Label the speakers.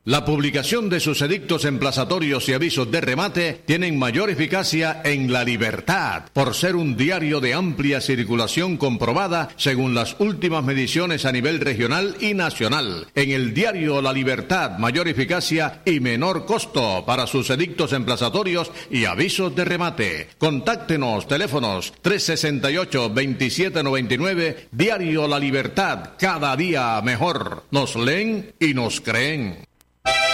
Speaker 1: La publicación de sus edictos emplazatorios y avisos de remate tienen mayor eficacia en La Libertad, por ser un diario de amplia circulación comprobada según las últimas mediciones a nivel regional y nacional. En el diario La Libertad, mayor eficacia y menor costo para sus edictos emplazatorios y avisos de remate. Contáctenos, teléfonos 368-2799, diario La Libertad, cada día mejor. Nos leen y nos creen.